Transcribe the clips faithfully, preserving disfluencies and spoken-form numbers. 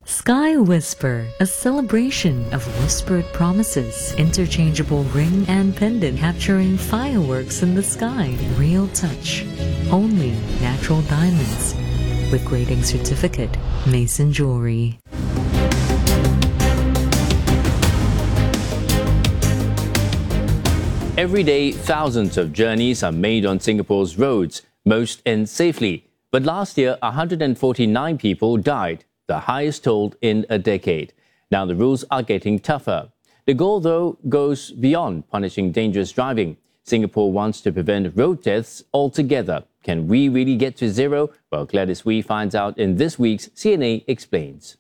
Sky Whisper, a celebration of whispered promises, interchangeable ring and pendant capturing fireworks in the sky, real touch, only natural diamonds, with grading certificate, Mason Jewelry. Every day, thousands of journeys are made on Singapore's roads, most end safely. But last year, one hundred forty-nine people died, the highest toll in a decade. Now the rules are getting tougher. The goal, though, goes beyond punishing dangerous driving. Singapore wants to prevent road deaths altogether. Can we really get to zero? Well, Gladys Wee finds out in this week's C N A Explains.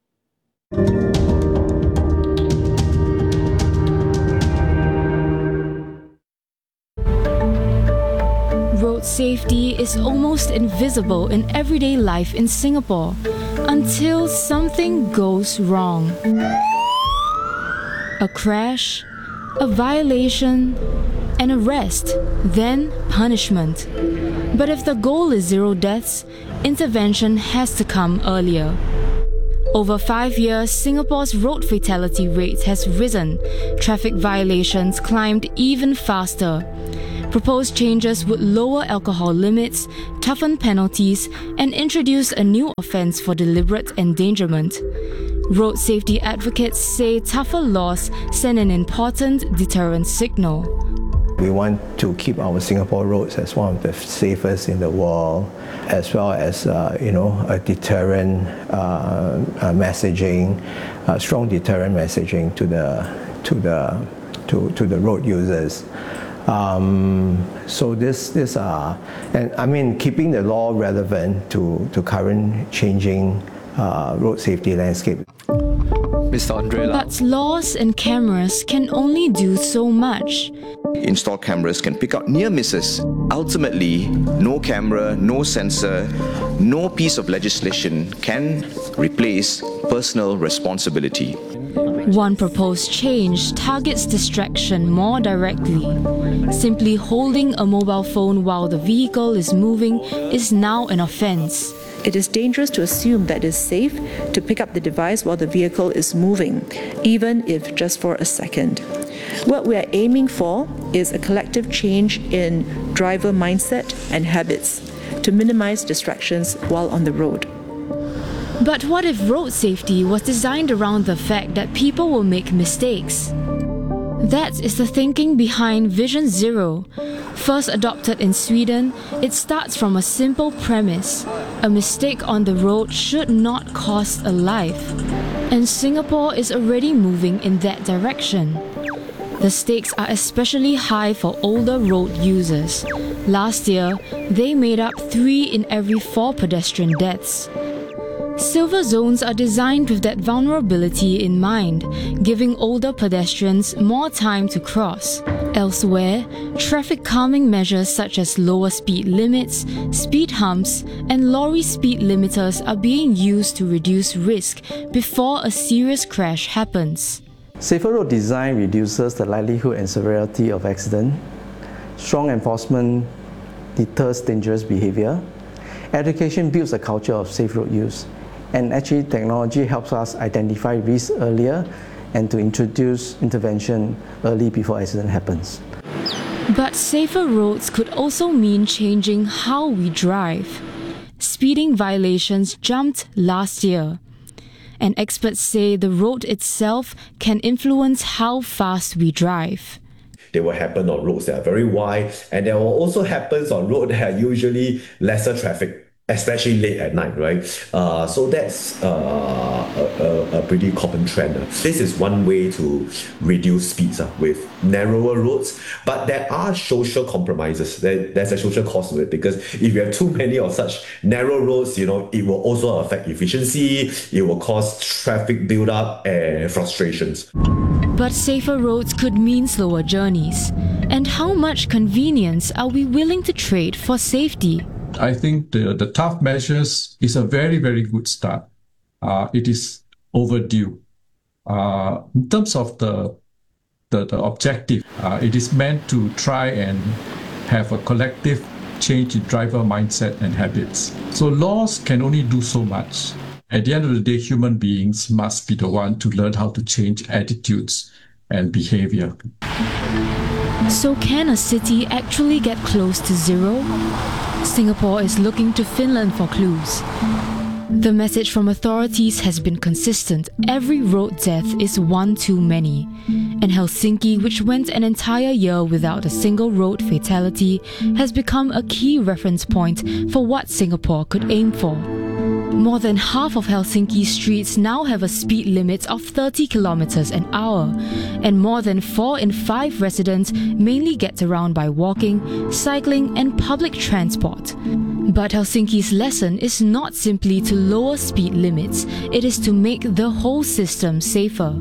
Road safety is almost invisible in everyday life in Singapore until something goes wrong. A crash, a violation, an arrest, then punishment. But if the goal is zero deaths, intervention has to come earlier. Over five years, Singapore's road fatality rate has risen. Traffic violations climbed even faster. Proposed changes would lower alcohol limits, toughen penalties, and introduce a new offence for deliberate endangerment. Road safety advocates say tougher laws send an important deterrent signal. We want to keep our Singapore roads as one of the safest in the world, as well as uh, you know, a deterrent uh, uh, messaging, uh, strong deterrent messaging to the to the to, to the road users. Um, so this this uh, and I mean keeping the law relevant to to current changing uh, road safety landscape. Mister Andre Lau. But laws and cameras can only do so much. Installed cameras can pick out near misses. Ultimately, no camera, no sensor, no piece of legislation can replace personal responsibility. One proposed change targets distraction more directly. Simply holding a mobile phone while the vehicle is moving is now an offence. It is dangerous to assume that it is safe to pick up the device while the vehicle is moving, even if just for a second. What we are aiming for is a collective change in driver mindset and habits to minimize distractions while on the road. But what if road safety was designed around the fact that people will make mistakes? That is the thinking behind Vision Zero. First adopted in Sweden, it starts from a simple premise. A mistake on the road should not cost a life. And Singapore is already moving in that direction. The stakes are especially high for older road users. Last year, they made up three in every four pedestrian deaths. Silver zones are designed with that vulnerability in mind, giving older pedestrians more time to cross. Elsewhere, traffic calming measures such as lower speed limits, speed humps, and lorry speed limiters are being used to reduce risk before a serious crash happens. Safer road design reduces the likelihood and severity of accident. Strong enforcement deters dangerous behavior. Education builds a culture of safe road use. And actually, technology helps us identify risks earlier and to introduce intervention early before accident happens. But safer roads could also mean changing how we drive. Speeding violations jumped last year. And experts say the road itself can influence how fast we drive. They will happen on roads that are very wide, and they will also happen on roads that are usually lesser traffic, especially late at night, right? Uh, so that's uh, a, a, a pretty common trend. This is one way to reduce speeds uh, with narrower roads, but there are social compromises. There, there's a social cost to it, because if you have too many of such narrow roads, you know, it will also affect efficiency, it will cause traffic build-up and frustrations. But safer roads could mean slower journeys. And how much convenience are we willing to trade for safety? I think the, the tough measures is a very, very good start. Uh, it is overdue. Uh, in terms of the, the, the objective, uh, it is meant to try and have a collective change in driver mindset and habits. So laws can only do so much. At the end of the day, human beings must be the one to learn how to change attitudes and behavior. So can a city actually get close to zero? Singapore is looking to Finland for clues. The message from authorities has been consistent. Every road death is one too many. And Helsinki, which went an entire year without a single road fatality, has become a key reference point for what Singapore could aim for. More than half of Helsinki's streets now have a speed limit of thirty kilometers an hour, and more than four in five residents mainly get around by walking, cycling, and public transport. But Helsinki's lesson is not simply to lower speed limits, it is to make the whole system safer.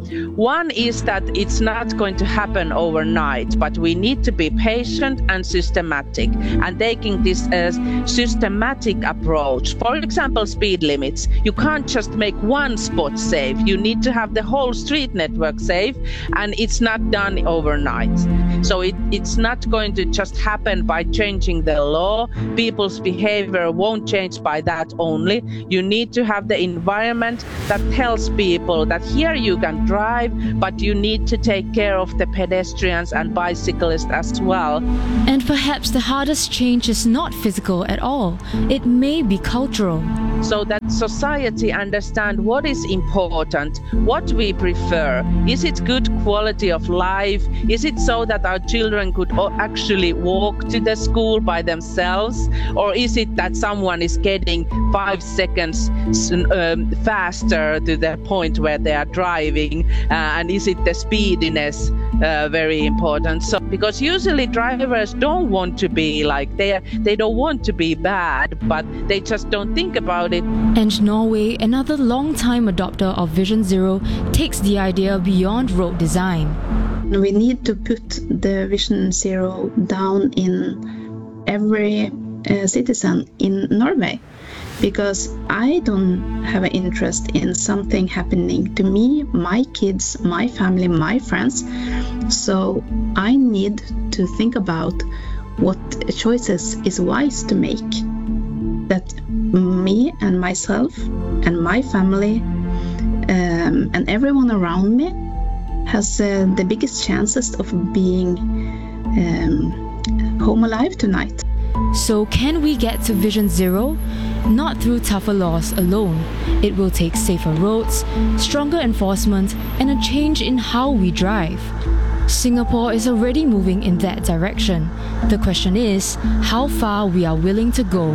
One is that it's not going to happen overnight, but we need to be patient and systematic, and taking this as systematic approach. For example, speed limits. You can't just make one spot safe. You need to have the whole street network safe, and it's not done overnight. So it, it's not going to just happen by changing the law. People's behavior won't change by that only. You need to have the environment that tells people that here you can drive, but you need to take care of the pedestrians and bicyclists as well. And perhaps the hardest change is not physical at all. It may be cultural. So that society understand what is important, what we prefer. Is it good quality of life? Is it so that our children could actually walk to the school by themselves? Or is it that someone is getting five seconds um, faster to the point where they are driving? Uh, and is it the speediness uh, very important? So because usually drivers don't want to be like they they don't want to be bad, but they just don't think about it. And Norway, another long-time adopter of Vision Zero, takes the idea beyond road design. We need to put the Vision Zero down in every uh, citizen in Norway, because I don't have an interest in something happening to me, my kids, my family, my friends. So I need to think about what choices is wise to make, that me and myself and my family um, and everyone around me has uh, the biggest chances of being um, home alive tonight. So can we get to Vision Zero? Not through tougher laws alone. It will take safer roads, stronger enforcement, and a change in how we drive. Singapore is already moving in that direction. The question is how far we are willing to go.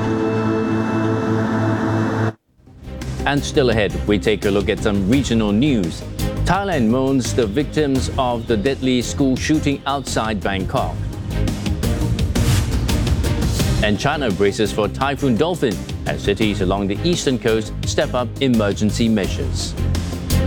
And still ahead, we take a look at some regional news. Thailand mourns the victims of the deadly school shooting outside Bangkok. And China braces for Typhoon Dolphin as cities along the eastern coast step up emergency measures.